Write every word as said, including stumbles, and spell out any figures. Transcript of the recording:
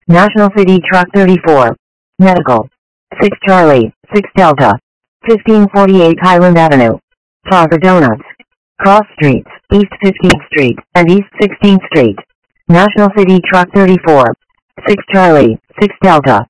National City Truck thirty-four. Medical. six Charlie, six Delta. fifteen forty-eight Highland Avenue. Parker Donuts. Cross Streets, East fifteenth Street, and East sixteenth Street. National City Truck thirty-four. six Charlie, six Delta.